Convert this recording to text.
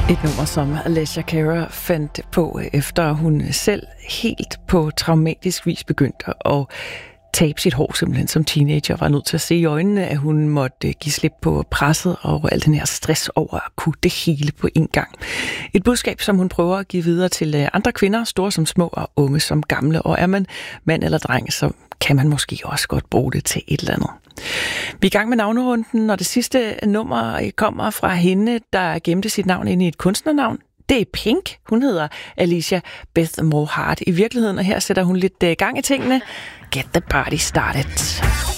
Et nummer, som Alessia Cara fandt på, efter hun selv helt på traumatisk vis begyndte at tabe sit hår simpelthen som teenager, var nødt til at se i øjnene, at hun måtte give slip på presset og al den her stress over at kunne det hele på en gang. Et budskab, som hun prøver at give videre til andre kvinder, store som små og unge som gamle. Og er man mand eller dreng, så kan man måske også godt bruge det til et eller andet. Vi er i gang med navnerunden, og det sidste nummer kommer fra hende, der gemte sit navn ind i et kunstnernavn. Det er Pink. Hun hedder Alicia Beth Moore Hart i virkeligheden, og her sætter hun lidt gang i tingene. Get the party started.